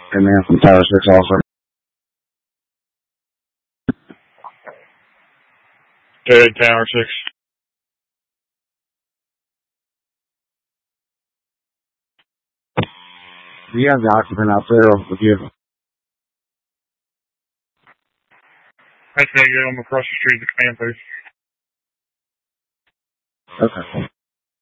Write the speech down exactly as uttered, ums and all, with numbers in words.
And man from Tower six also. Hey, Tower six. Do you have the occupant out there with you? I say get them across the street to command post. Okay.